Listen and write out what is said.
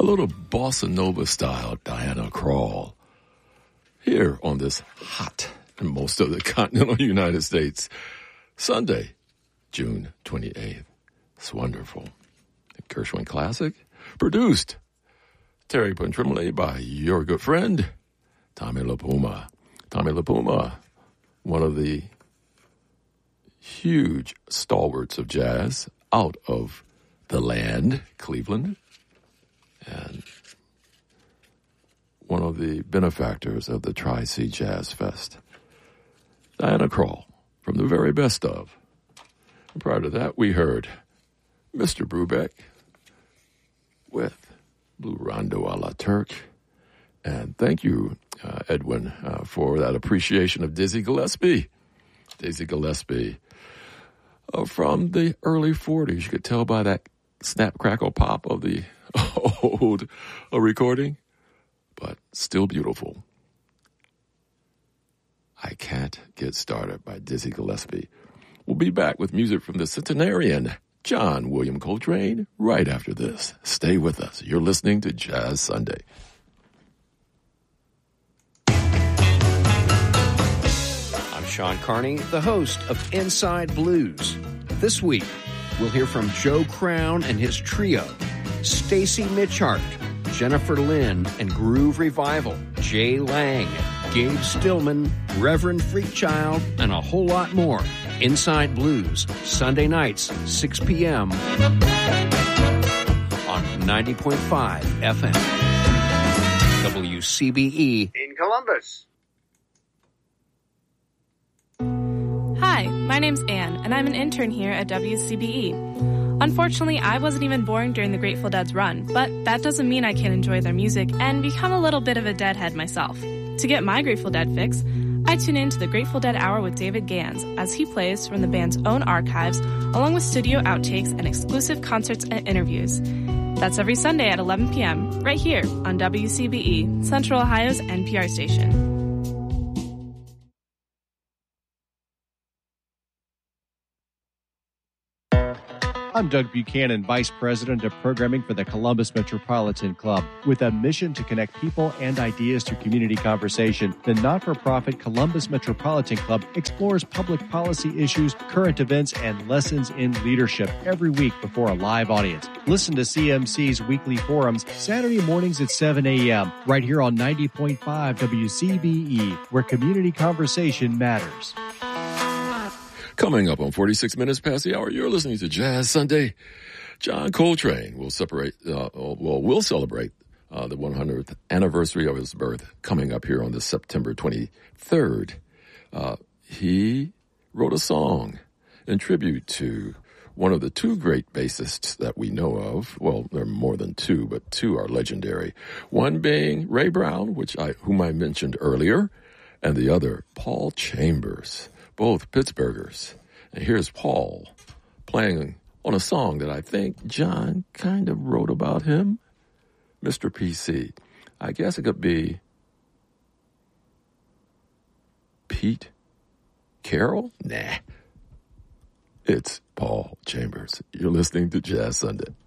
a little bossa nova style Diana Krall here on this hot in most of the continental United States Sunday, June 28th. It's wonderful. The Gershwin Classic, produced Terry Pentrimley by your good friend Tommy LaPuma. Tommy LaPuma, one of the huge stalwarts of jazz out of the land, Cleveland, and one of the benefactors of the Tri-C Jazz Fest. Diana Krall, from the very best of. And prior to that, we heard Mr. Brubeck with Blue Rondo a la Turk. And thank you, Edwin, for that appreciation of Dizzy Gillespie. Dizzy Gillespie from the early 40s. You could tell by that snap, crackle, pop of the old recording, but still beautiful. I Can't Get Started by Dizzy Gillespie. We'll be back with music from the centenarian John William Coltrane right after this. Stay with us. You're listening to Jazz Sunday. I'm Sean Carney, the host of Inside Blues. This week, we'll hear from Joe Crown and his trio, Stacy Mitchart, Jennifer Lynn and Groove Revival, Jay Lang, Gabe Stillman, Reverend Freakchild, and a whole lot more. Inside Blues, Sunday nights, 6 p.m. on 90.5 FM. WCBE in Columbus. Hi, my name's Anne, and I'm an intern here at WCBE. Unfortunately, I wasn't even born during the Grateful Dead's run, but that doesn't mean I can't enjoy their music and become a little bit of a Deadhead myself. To get my Grateful Dead fix, I tune in to the Grateful Dead Hour with David Gans as he plays from the band's own archives, along with studio outtakes and exclusive concerts and interviews. That's every Sunday at 11 p.m., right here on WCBE, Central Ohio's NPR station. I'm Doug Buchanan, Vice President of Programming for the Columbus Metropolitan Club. With a mission to connect people and ideas through community conversation, the not-for-profit Columbus Metropolitan Club explores public policy issues, current events, and lessons in leadership every week before a live audience. Listen to CMC's weekly forums Saturday mornings at 7 a.m. right here on 90.5 WCBE, where community conversation matters. Coming up on 46 minutes past the hour, you're listening to Jazz Sunday. John Coltrane will celebrate the 100th anniversary of his birth coming up here on this September 23rd. He wrote a song in tribute to one of the two great bassists that we know of. Well, there are more than two, but two are legendary. One being Ray Brown, whom I mentioned earlier, and the other, Paul Chambers. Both Pittsburghers. And here's Paul playing on a song that I think John kind of wrote about him, Mr. PC. I guess it could be Pete Carroll? Nah. It's Paul Chambers. You're listening to Jazz Sunday.